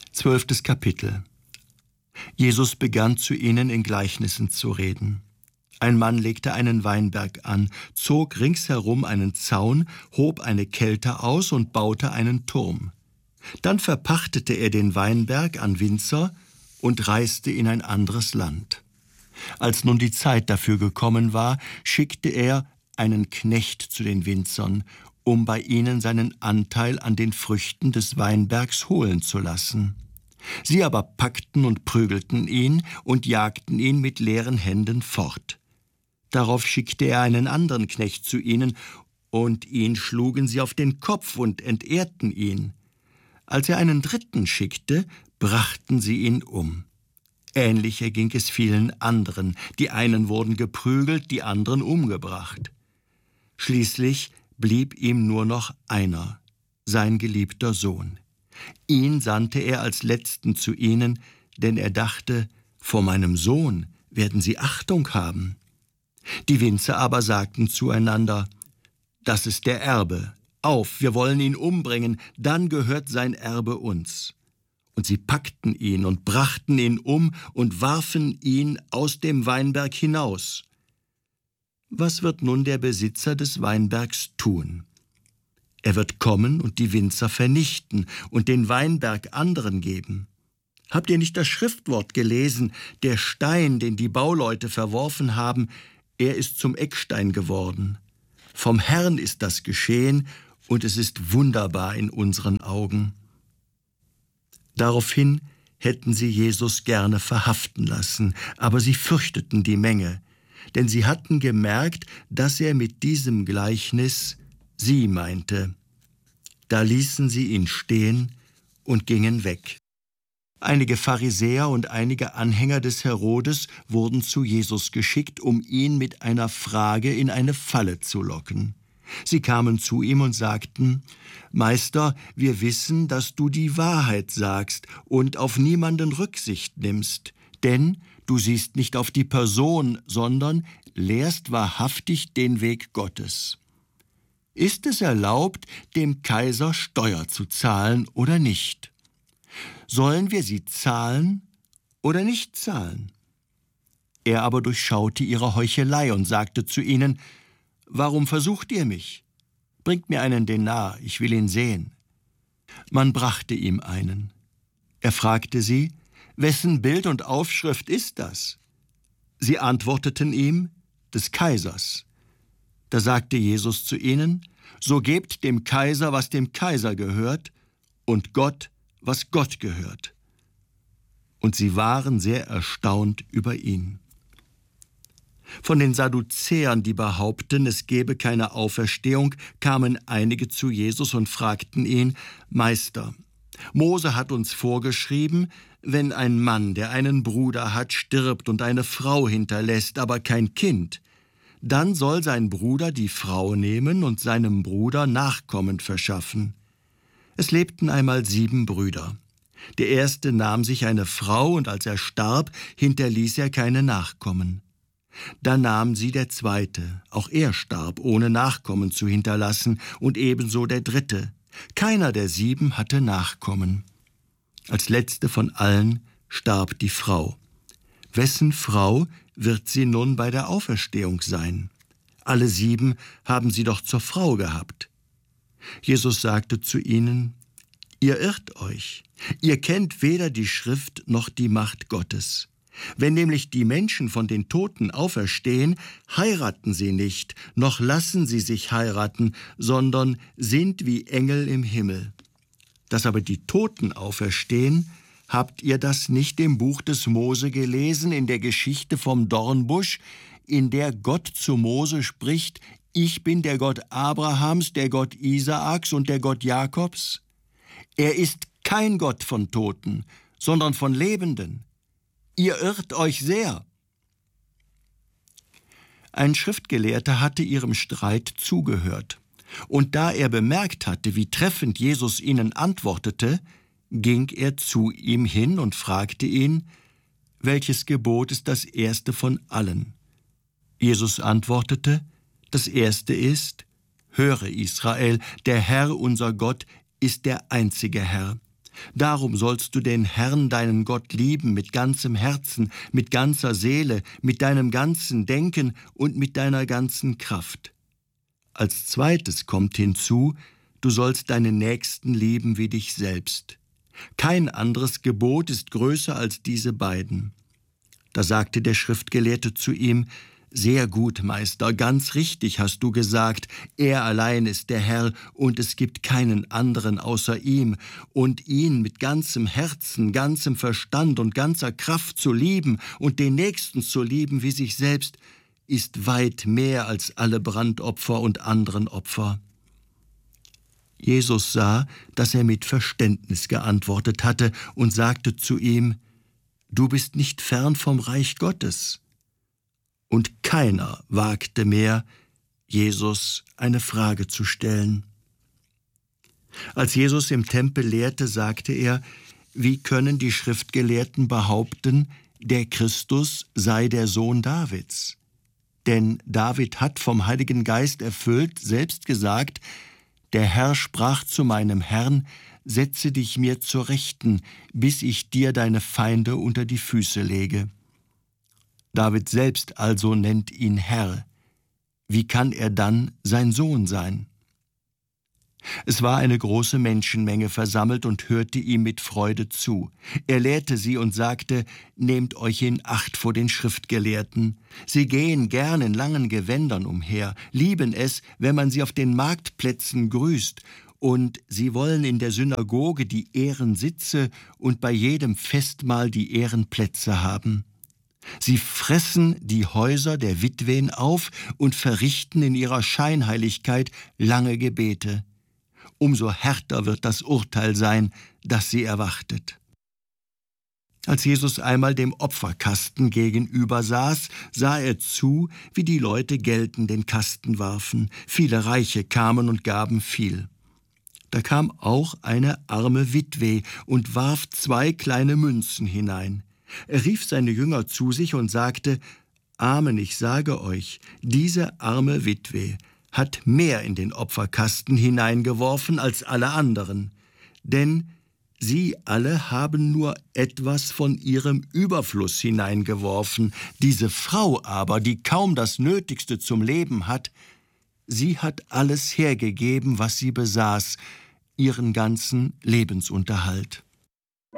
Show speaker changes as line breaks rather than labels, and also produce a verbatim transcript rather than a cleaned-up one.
Zwölftes Kapitel. Jesus begann zu ihnen in Gleichnissen zu reden. Ein Mann legte einen Weinberg an, zog ringsherum einen Zaun, hob eine Kelter aus und baute einen Turm. Dann verpachtete er den Weinberg an Winzer und reiste in ein anderes Land. Als nun die Zeit dafür gekommen war, schickte er einen Knecht zu den Winzern, um bei ihnen seinen Anteil an den Früchten des Weinbergs holen zu lassen. Sie aber packten und prügelten ihn und jagten ihn mit leeren Händen fort. Darauf schickte er einen anderen Knecht zu ihnen, und ihn schlugen sie auf den Kopf und entehrten ihn. Als er einen dritten schickte, brachten sie ihn um. Ähnlich erging es vielen anderen. Die einen wurden geprügelt, die anderen umgebracht. Schließlich blieb ihm nur noch einer, sein geliebter Sohn. Ihn sandte er als Letzten zu ihnen, denn er dachte, vor meinem Sohn werden sie Achtung haben. Die Winzer aber sagten zueinander, das ist der Erbe, auf, wir wollen ihn umbringen, dann gehört sein Erbe uns. Und sie packten ihn und brachten ihn um und warfen ihn aus dem Weinberg hinaus. Was wird nun der Besitzer des Weinbergs tun? Er wird kommen und die Winzer vernichten und den Weinberg anderen geben. Habt ihr nicht das Schriftwort gelesen, der Stein, den die Bauleute verworfen haben, er ist zum Eckstein geworden. Vom Herrn ist das geschehen, und es ist wunderbar in unseren Augen. Daraufhin hätten sie Jesus gerne verhaften lassen, aber sie fürchteten die Menge, denn sie hatten gemerkt, dass er mit diesem Gleichnis sie meinte. Da ließen sie ihn stehen und gingen weg. Einige Pharisäer und einige Anhänger des Herodes wurden zu Jesus geschickt, um ihn mit einer Frage in eine Falle zu locken. Sie kamen zu ihm und sagten, Meister, wir wissen, dass du die Wahrheit sagst und auf niemanden Rücksicht nimmst, denn du siehst nicht auf die Person, sondern lehrst wahrhaftig den Weg Gottes. Ist es erlaubt, dem Kaiser Steuer zu zahlen oder nicht? Sollen wir sie zahlen oder nicht zahlen? Er aber durchschaute ihre Heuchelei und sagte zu ihnen, »Warum versucht ihr mich? Bringt mir einen Denar, ich will ihn sehen.« Man brachte ihm einen. Er fragte sie, »Wessen Bild und Aufschrift ist das?« Sie antworteten ihm, »Des Kaisers.« Da sagte Jesus zu ihnen, »So gebt dem Kaiser, was dem Kaiser gehört, und Gott, was Gott gehört.« Und sie waren sehr erstaunt über ihn. Von den Sadduzäern, die behaupten, es gebe keine Auferstehung, kamen einige zu Jesus und fragten ihn, »Meister, Mose hat uns vorgeschrieben, wenn ein Mann, der einen Bruder hat, stirbt und eine Frau hinterlässt, aber kein Kind, dann soll sein Bruder die Frau nehmen und seinem Bruder Nachkommen verschaffen. Es lebten einmal sieben Brüder. Der erste nahm sich eine Frau, und als er starb, hinterließ er keine Nachkommen. Da nahm sie der zweite, auch er starb, ohne Nachkommen zu hinterlassen, und ebenso der dritte. Keiner der sieben hatte Nachkommen. Als letzte von allen starb die Frau. Wessen Frau wird sie nun bei der Auferstehung sein? Alle sieben haben sie doch zur Frau gehabt. Jesus sagte zu ihnen, ihr irrt euch, ihr kennt weder die Schrift noch die Macht Gottes. Wenn nämlich die Menschen von den Toten auferstehen, heiraten sie nicht, noch lassen sie sich heiraten, sondern sind wie Engel im Himmel. Dass aber die Toten auferstehen, habt ihr das nicht im Buch des Mose gelesen, in der Geschichte vom Dornbusch, in der Gott zu Mose spricht, ich bin der Gott Abrahams, der Gott Isaaks und der Gott Jakobs? Er ist kein Gott von Toten, sondern von Lebenden. Ihr irrt euch sehr. Ein Schriftgelehrter hatte ihrem Streit zugehört. Und da er bemerkt hatte, wie treffend Jesus ihnen antwortete, ging er zu ihm hin und fragte ihn, welches Gebot ist das erste von allen? Jesus antwortete, das erste ist, höre Israel, der Herr unser Gott ist der einzige Herr. Darum sollst du den Herrn, deinen Gott, lieben mit ganzem Herzen, mit ganzer Seele, mit deinem ganzen Denken und mit deiner ganzen Kraft. Als zweites kommt hinzu, du sollst deinen Nächsten lieben wie dich selbst. Kein anderes Gebot ist größer als diese beiden. Da sagte der Schriftgelehrte zu ihm: Sehr gut, Meister, ganz richtig hast du gesagt, er allein ist der Herr und es gibt keinen anderen außer ihm, und ihn mit ganzem Herzen, ganzem Verstand und ganzer Kraft zu lieben und den Nächsten zu lieben wie sich selbst, ist weit mehr als alle Brandopfer und anderen Opfer. Jesus sah, dass er mit Verständnis geantwortet hatte und sagte zu ihm: Du bist nicht fern vom Reich Gottes. Und keiner wagte mehr, Jesus eine Frage zu stellen. Als Jesus im Tempel lehrte, sagte er: Wie können die Schriftgelehrten behaupten, der Christus sei der Sohn Davids? Denn David hat vom Heiligen Geist erfüllt selbst gesagt: Der Herr sprach zu meinem Herrn: Setze dich mir zur Rechten, bis ich dir deine Feinde unter die Füße lege. David selbst also nennt ihn Herr. Wie kann er dann sein Sohn sein? Es war eine große Menschenmenge versammelt und hörte ihm mit Freude zu. Er lehrte sie und sagte: Nehmt euch in Acht vor den Schriftgelehrten. Sie gehen gern in langen Gewändern umher, lieben es, wenn man sie auf den Marktplätzen grüßt, und sie wollen in der Synagoge die Ehrensitze und bei jedem Festmahl die Ehrenplätze haben. Sie fressen die Häuser der Witwen auf und verrichten in ihrer Scheinheiligkeit lange Gebete. Umso härter wird das Urteil sein, das sie erwartet. Als Jesus einmal dem Opferkasten gegenüber saß, sah er zu, wie die Leute Geld in den Kasten warfen. Viele Reiche kamen und gaben viel. Da kam auch eine arme Witwe und warf zwei kleine Münzen hinein. Er rief seine Jünger zu sich und sagte: Amen, ich sage euch, diese arme Witwe hat mehr in den Opferkasten hineingeworfen als alle anderen. Denn sie alle haben nur etwas von ihrem Überfluss hineingeworfen. Diese Frau aber, die kaum das Nötigste zum Leben hat, sie hat alles hergegeben, was sie besaß, ihren ganzen Lebensunterhalt.